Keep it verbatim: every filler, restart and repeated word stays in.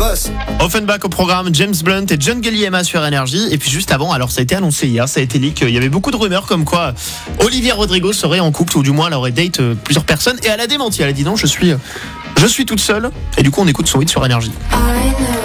boss. Offenbach au programme, James Blunt et John Guilliema sur Énergie. Et puis juste avant, alors ça a été annoncé hier, ça a été leak, il y avait beaucoup de rumeurs comme quoi Olivia Rodrigo serait en couple, ou du moins elle aurait date plusieurs personnes, et elle a démenti, elle a dit non, je suis, je suis toute seule. Et du coup on écoute son hit sur Énergie.